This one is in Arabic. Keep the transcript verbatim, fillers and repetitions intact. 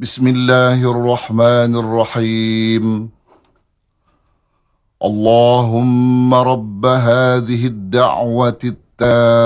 بسم الله الرحمن الرحيم. اللهم رب هذه الدعوة التامة